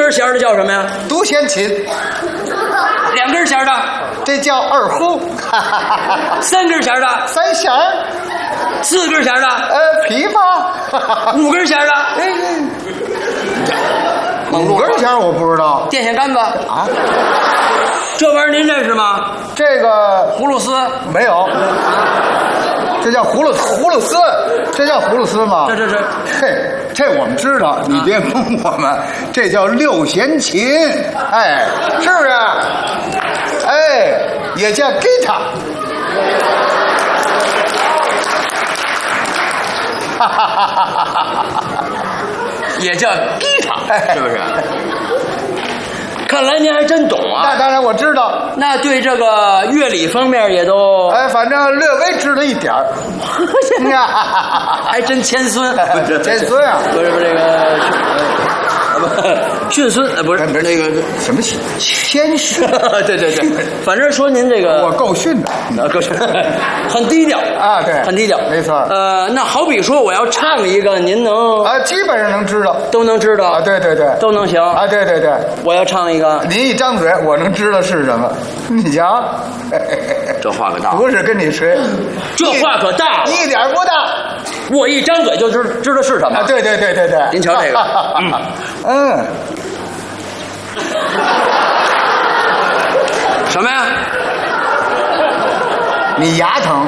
根弦的叫什么呀？ 独弦琴。 2根弦的， 这叫二胡。 3根弦的三弦。 4根弦的琵琶。 5根弦的 5根弦我不知道。 电线杆子啊， 这玩意儿您认识吗？ 这个葫芦丝没有。这叫葫芦丝，这叫葫芦丝吗？ 这嘿，这我们知道，你别蒙我们，这叫6弦琴，哎，是不是？哎，也叫 guitar。 也叫 guitar， 是不是？看来您还真懂啊！ 那当然我知道。 那对这个乐理方面也都反正略微知道一点儿。 还真谦孙， 谦孙啊， 不是这个。训孙不是那个什么谦逊？ 对，反正说您这个我够逊的， 够逊，很低调啊，对， 很低调， 没错。 那好比说我要唱一个，您能基本上能知道， 都能知道啊，对， 都能行啊，对， 我要唱一个， 您一张嘴，我能知道是什么。你瞧， 这话可大， 不是跟你吹， 这话可大了， 一点不大。 我一张嘴就知道是什么。 对， 您瞧这个，什么呀？ 你牙疼？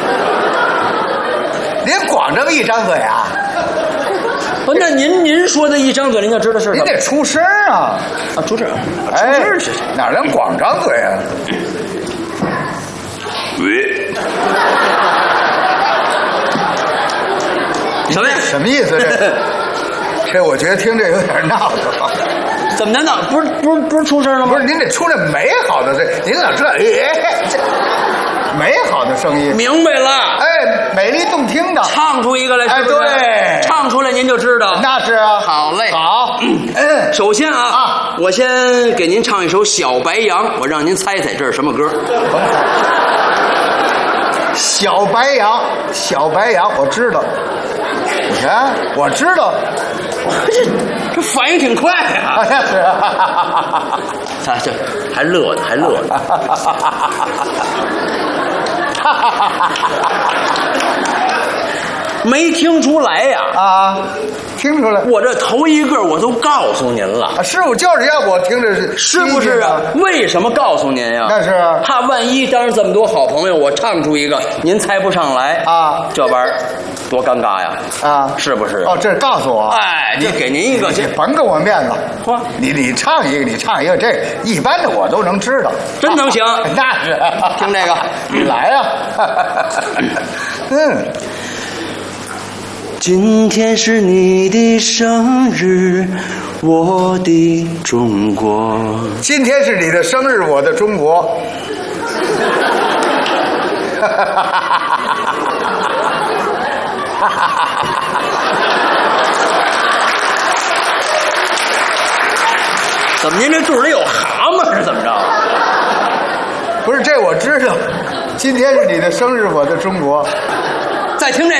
您光这么一张嘴啊？ 不，那您说的一张嘴，您就知道是什么？ 您得出声啊！ 出声， 哎， 出声是哪能光张嘴啊？ 喂。什么呀？ 什么意思？这我觉得听这有点闹腾。 怎么闹？不是出声了吗？ 不是，您得出来美好的声，您老这美好的声音。 明白了。 哎，美丽动听的， 唱出一个来，是不是？ 对， 唱出来您就知道。 那是啊。 好嘞， 好。 首先啊，我先给您唱一首《小白杨》，我让您猜猜这是什么歌。 小白杨，我知道。你看，我知道。 这反应挺快啊！ 是啊。 这还乐呢。没听出来呀？ 听出来。 我这头一个我都告诉您了。 师傅就是要我听着是不是啊？为什么告诉您呀？ 那是怕万一当着这么多好朋友，我唱出一个您猜不上来啊， 这玩意儿多尴尬呀！是不是？ 这告诉我。 哎，你给您一个， 你甭给我面子。你唱一个，这一般的我都能知道。 真能行？ 那是。 听这个， 你来呀。 今天是你的生日，我的中国。 今天是你的生日，我的中国。 怎么您这肚里有蛤蟆是怎么着？ 不是，这我知道。今天是你的生日，我的中国。 再听这个。